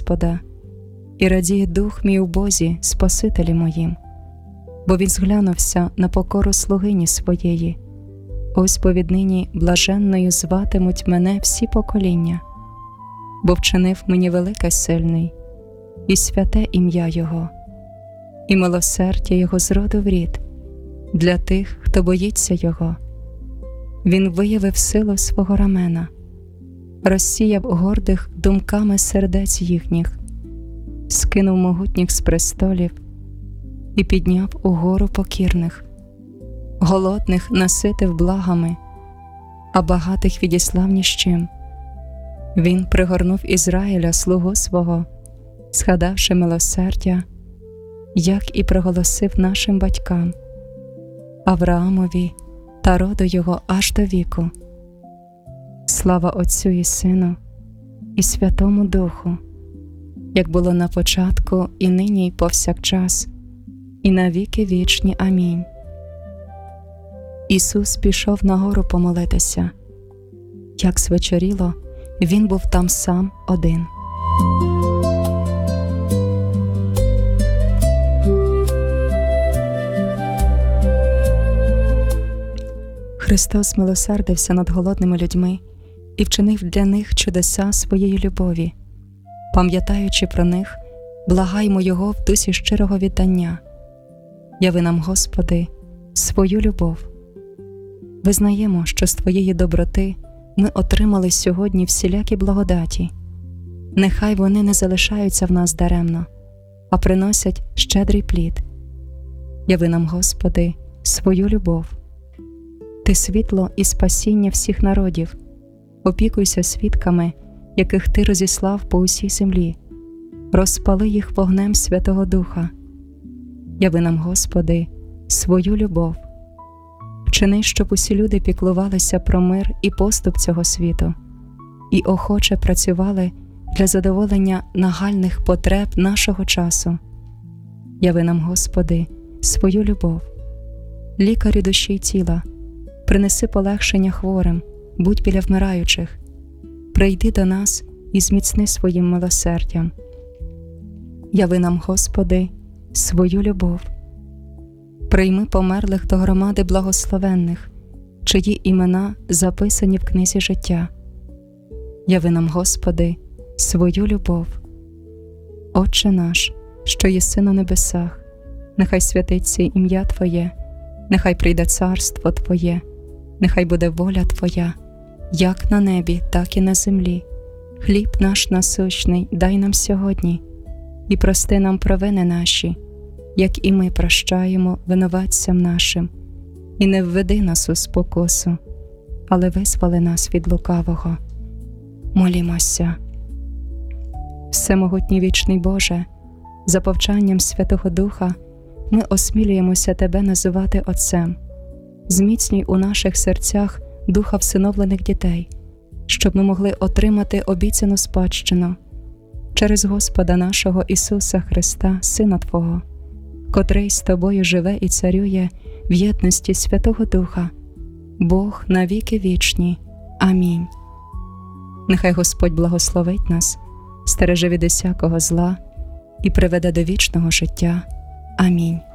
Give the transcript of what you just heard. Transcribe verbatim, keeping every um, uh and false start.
Господа, і радіє дух мій у Бозі, Спасителі моїм, бо він зглянувся на покору слугині своєї. Ось бо віднині блаженною зватимуть мене всі покоління, бо вчинив мені велике сильний, і святе ім'я Його, і милосердя Його з роду в рід, для тих, хто боїться Його. Він виявив силу свого рамена, розсіяв гордих думками сердець їхніх, скинув могутніх з престолів і підняв угору покірних. Голодних наситив благами, а багатих відіслав ні з чим. Він пригорнув Ізраїля, слугу свого, згадавши милосердя, як і проголосив нашим батькам, Авраамові та роду його аж до віку. Слава Отцю і Сину, і Святому Духу, як було на початку, і нині, і повсякчас, і на віки вічні. Амінь. Ісус пішов на гору помолитися. Як звечоріло, Він був там сам один. Христос милосердився над голодними людьми і вчинив для них чудеса своєї любові. Пам'ятаючи про них, благаймо Його в дусі щирого віддання. Яви нам, Господи, свою любов. Визнаємо, що з Твоєї доброти ми отримали сьогодні всілякі благодаті. Нехай вони не залишаються в нас даремно, а приносять щедрий плід. Яви нам, Господи, свою любов. Ти світло і спасіння всіх народів. Опікуйся свідками, яких Ти розіслав по усій землі. Розпали їх вогнем Святого Духа. Яви нам, Господи, свою любов. Вчини, щоб усі люди піклувалися про мир і поступ цього світу, і охоче працювали для задоволення нагальних потреб нашого часу. Яви нам, Господи, свою любов. Лікарю душі й тіла, принеси полегшення хворим, будь біля вмираючих. Прийди до нас і зміцни своїм милосердям. Яви нам, Господи, свою любов. Прийми померлих до громади благословенних, чиї імена записані в книзі життя. Яви нам, Господи, свою любов. Отче наш, що єси на небесах, нехай святиться ім'я Твоє, нехай прийде царство Твоє, нехай буде воля Твоя, як на небі, так і на землі. Хліб наш насущний дай нам сьогодні, і прости нам провини наші, як і ми прощаємо винуватцям нашим. І не введи нас у спокусу, але визволи нас від лукавого. Молімося. Всемогутній вічний Боже, за повчанням Святого Духа ми осмілюємося Тебе називати Отцем. Зміцнюй у наших серцях духа всиновлених дітей, щоб ми могли отримати обіцяну спадщину через Господа нашого Ісуса Христа, Сина Твого, котрий з Тобою живе і царює в єдності Святого Духа, Бог на віки вічні. Амінь. Нехай Господь благословить нас, стереже від усякого зла і приведе до вічного життя. Амінь.